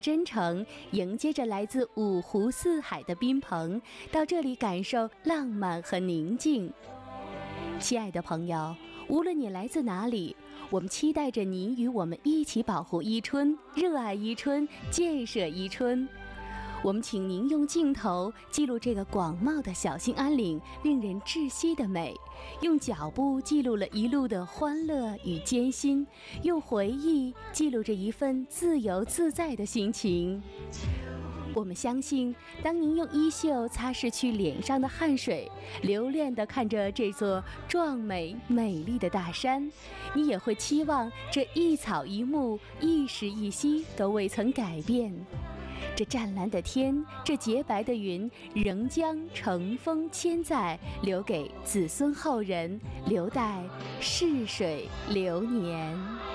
真诚迎接着来自五湖四海的宾朋，到这里感受浪漫和宁静。亲爱的朋友，无论你来自哪里，我们期待着您与我们一起保护伊春，热爱伊春，建设伊春。我们请您用镜头记录这个广袤的小兴安岭令人窒息的美，用脚步记录了一路的欢乐与艰辛，用回忆记录着一份自由自在的心情。我们相信，当您用衣袖擦拭去脸上的汗水，留恋地看着这座壮美美丽的大山，你也会期望这一草一木一时一息都未曾改变。这湛蓝的天，这洁白的云，仍将乘风千载，留给子孙后人，留待逝水流年。